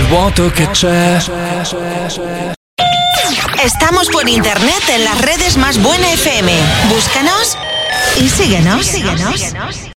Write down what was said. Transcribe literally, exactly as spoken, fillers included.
vuoto che c'è. Estamos por internet en las redes Más Buena F M. Búscanos y síguenos. síguenos.